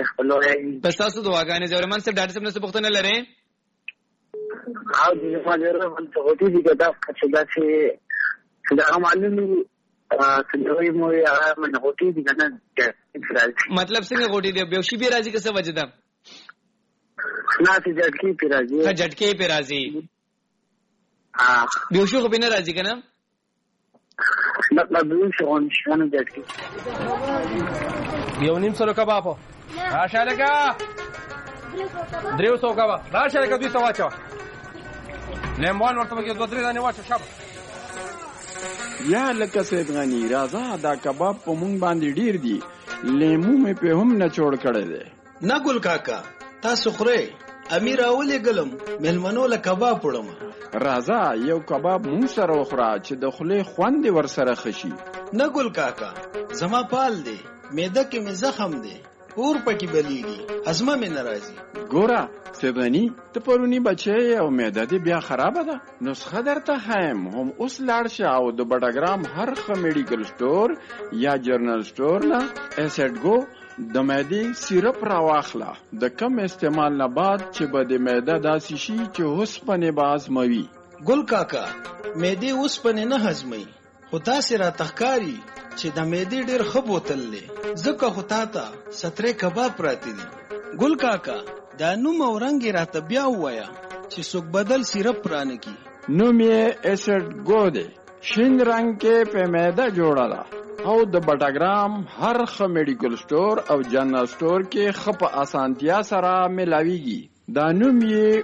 خپل وایي. بس تاسو دعاګانې زورمن صاحب ډاکټر صاحب نه څه پوښتنه لرئ؟ او د ما ډېر من ته غوټي دي دا چې دا چې دا معلومي څنګه مو هغه من غوټي دي کنه. مطلب څنګه غوټي دي؟ بیوشي به راځي که څه وجه ده؟ نه چې جټکی پی راځي. ها جټکی پی راځي. بیوشي خو به نه راځي کنه. مطلب بیوشي غون شنه جټکی. یو نیم سره کباب راشه لګه 300 کباب راشه لګه 200 واچو لیمون ورته کې 2-3 دانې واچو شابه. یا لکه سید غنی راځه دا کباب په مونږ باندې ډیر دي لیمو مې په هم نه جوړ کړی دی. نه ګل کاکا تاسو خورئ امیر اولې ګلم ملمنو له کباب وړم. راځه یو کباب مونږ سره وخوره چې د خولې خوند ور سره خشي. نه ګل کاکا زما پال دی معده کې مې زخم دی اور پکې بلیږي هضمه مې ناراضي. ګوره سیدانی ته پرونی بچی او معده دې بیا خرابه ده. نسخه درته هم اوس لاړ شه او د بډاګرام هر ښه میډیکل سٹور یا جرنل سٹور نه اسید گو د معدې سیرپ راواخله د کم استعمال نه بعد چې به د معده داسې شي چې اوسپنې به هضموي. ګل کاکا معدې اوسپنې نه هضموي خو تاسې راته ښکاري چې د معدې ډېر ښه بوتل دی ځکه خو تا ته 17 کباب پراته دي. ګل کاکا دا نوم او رنګ یې راته بیا ووایه چې څوک بدل سیرپ رانه کي. نوم یې اسید گو دی شین رنګ کې په معده جوړه ده او د بټاګرام هر ښه میډیکل سٹور او جنرال سٹور کې ښه په اسانتیا سره ملاویږي. دا نوم یې